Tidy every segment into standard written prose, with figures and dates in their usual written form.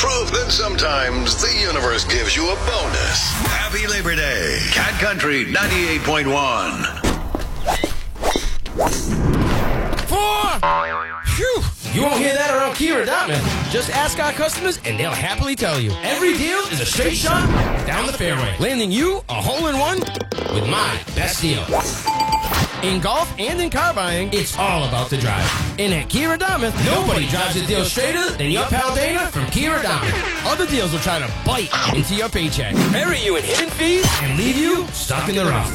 proof that sometimes the universe gives you a bonus. Happy Labor Day. Cat Country 98.1. 4! Phew! You won't hear that around Kia Dartmouth. Just ask our customers and they'll happily tell you. Every deal is a straight shot down the fairway, landing you a hole-in-one with my best deal. In golf and in car buying, it's all about the drive. And at Kia Dartmouth, nobody drives a deal straighter than your pal Dana from Kia Dartmouth. Other deals will try to bite into your paycheck, bury you in hidden fees, and leave you stuck in the rough.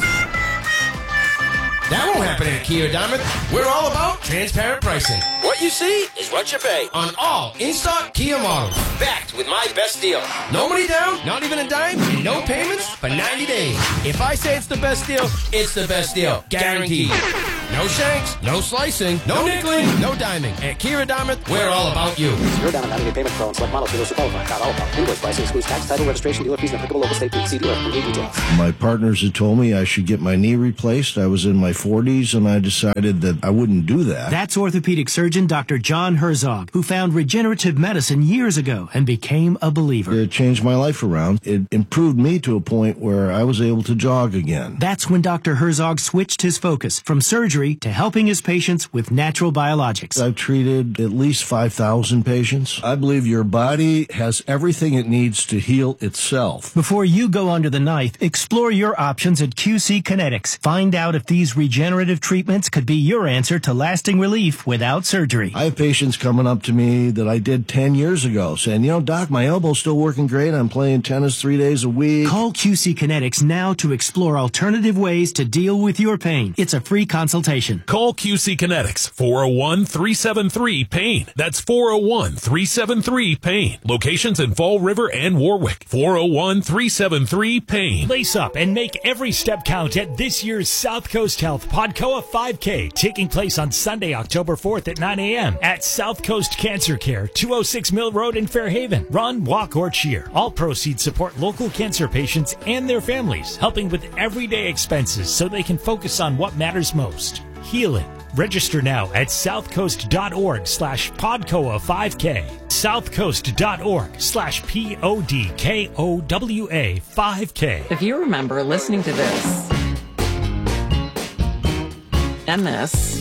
That won't happen at Kia Dartmouth. We're all about transparent pricing. What you see is what you pay on all in-stock Kia models. Backed with my best deal. No money down, not even a dime, and no payments for 90 days. If I say it's the best deal, it's the best deal. Guaranteed. No shanks, no slicing, no nickeling, no diming. At Kia Dartmouth, we're all about you. Zero down on 90-day payment pro on select models. Dealers who qualify. Not all about. Invoice pricing excludes tax, title, registration, dealer fees, and applicable local state fees. See dealer for details. My partners had told me I should get my knee replaced. I was in my 40s, and I decided that I wouldn't do that. That's orthopedic surgeon Dr. John Herzog, who found regenerative medicine years ago and became a believer. It changed my life around. It improved me to a point where I was able to jog again. That's when Dr. Herzog switched his focus from surgery to helping his patients with natural biologics. I've treated at least 5,000 patients. I believe your body has everything it needs to heal itself. Before you go under the knife, explore your options at QC Kinetics. Find out if these regenerative treatments could be your answer to lasting relief without surgery. I have patients coming up to me that I did 10 years ago saying, Doc, my elbow's still working great. I'm playing tennis 3 days a week. Call QC Kinetics now to explore alternative ways to deal with your pain. It's a free consultation. Call QC Kinetics, 401-373-PAIN. That's 401-373-PAIN. Locations in Fall River and Warwick. 401-373-PAIN. Lace up and make every step count at this year's South Coast Health Podcoa 5K, taking place on Sunday, October 4th at 9 a.m. at South Coast Cancer Care, 206 Mill Road in Fairhaven. Run, walk, or cheer. All proceeds support local cancer patients and their families, helping with everyday expenses so they can focus on what matters most: healing. Register now at southcoast.org/podcoa5K. southcoast.org/PODKOWA 5K. If you remember listening to this and this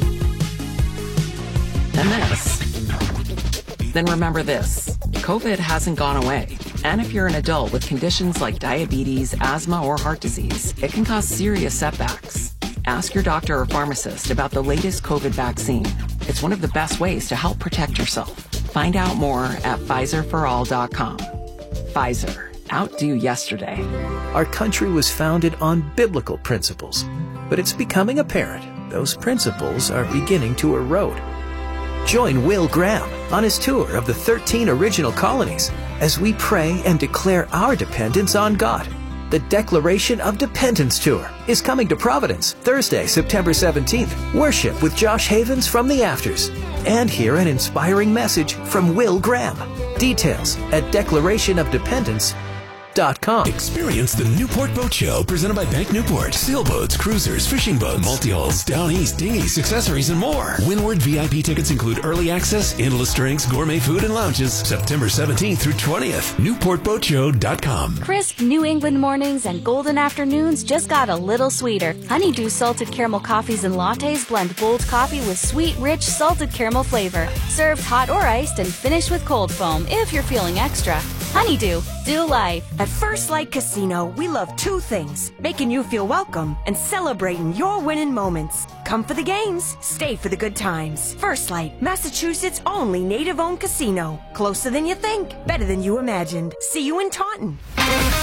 and this, then remember this: COVID hasn't gone away. And if you're an adult with conditions like diabetes, asthma, or heart disease, it can cause serious setbacks. Ask your doctor or pharmacist about the latest COVID vaccine. It's one of the best ways to help protect yourself. Find out more at PfizerForAll.com. Pfizer. Outdo yesterday. Our country was founded on biblical principles, but it's becoming apparent those principles are beginning to erode. Join Will Graham on his tour of the 13 original colonies as we pray and declare our dependence on God. The Declaration of Dependence Tour is coming to Providence Thursday, September 17th. Worship with Josh Havens from the Afters. And hear an inspiring message from Will Graham. Details at declarationofdependence.com. Experience the Newport Boat Show presented by Bank Newport. Sailboats, cruisers, fishing boats, multi-hulls, down east, dinghies, accessories, and more. Windward VIP tickets include early access, endless drinks, gourmet food, and lounges. September 17th through 20th. NewportBoatShow.com. Crisp New England mornings and golden afternoons just got a little sweeter. Honeydew salted caramel coffees and lattes blend bold coffee with sweet, rich salted caramel flavor. Served hot or iced and finished with cold foam if you're feeling extra. Honeydew, do life. At First Light Casino, we love two things: making you feel welcome and celebrating your winning moments. Come for the games, stay for the good times. First Light, Massachusetts' only native-owned casino. Closer than you think, better than you imagined. See you in Taunton.